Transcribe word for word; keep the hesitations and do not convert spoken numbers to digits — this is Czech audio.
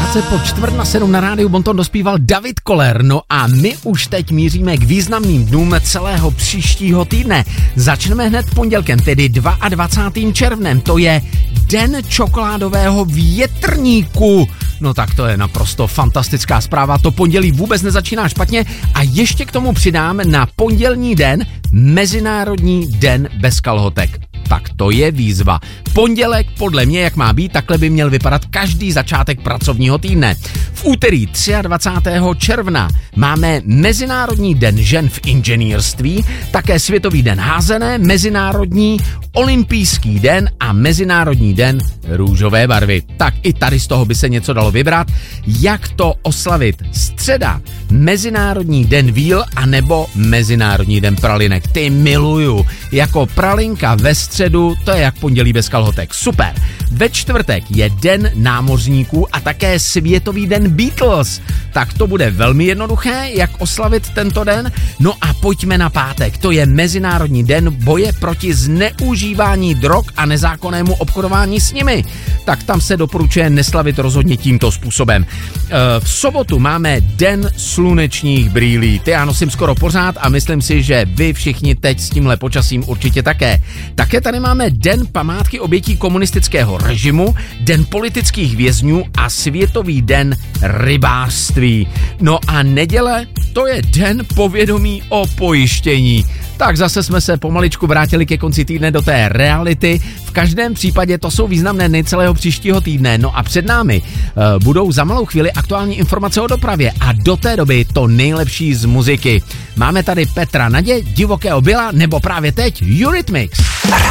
Krátce po čtvrt na sedm na rádiu Bonton dospíval David Koller. No a my už teď míříme k významným dnům celého příštího týdne. Začneme hned pondělkem, tedy dvacátým druhým červnem. To je Den čokoládového větrníku. No tak to je naprosto fantastická zpráva. To pondělí vůbec nezačíná špatně a ještě k tomu přidám na pondělní den Mezinárodní den bez kalhotek. Tak to je výzva. Pondělek podle mě, jak má být, takhle by měl vypadat každý začátek pracovního týdne. V úterý dvacátého třetího června máme Mezinárodní den žen v inženýrství, také Světový den házené, Mezinárodní olympijský den a Mezinárodní den růžové barvy. Tak i tady z toho by se něco dalo vybrat. Jak to oslavit? Středa, Mezinárodní den víl a nebo Mezinárodní den pralinek. Ty miluju. Jako pralinka ve středu, to je jak pondělí bez kalhotek. Super. Ve čtvrtek je Den námořníků a také Světový den Beatles. Tak to bude velmi jednoduché, jak oslavit tento den. No a pojďme na pátek. To je Mezinárodní den boje proti zneužívání drog a nezákonnému obchodování s nimi. Tak tam se doporučuje neslavit rozhodně tímto způsobem. E, v sobotu máme Den slunečních brýlí. Ty já nosím skoro pořád a myslím si, že vy všichni teď s tímhle počasím určitě také. Také tady máme Den památky obětí komunistického režimu, Den politických vězňů a Světový den rybářství. No a neděle, to je Den povědomí o pojištění. Tak zase jsme se pomaličku vrátili ke konci týdne do té reality. V každém případě to jsou významné dny celého příštího týdne. No a před námi uh, budou za malou chvíli aktuální informace o dopravě a do té doby to nejlepší z muziky. Máme tady Petra Nadě, Divokého Byla nebo právě teď Eurythmics.